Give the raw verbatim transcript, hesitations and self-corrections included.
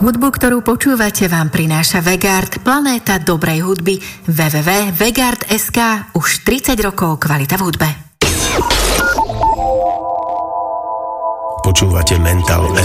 Hudbu, ktorú počúvate, vám prináša Vegard, planéta dobrej hudby. w w w bodka vegard bodka es ká. Už tridsať rokov kvalita v hudbe. Počúvate Mental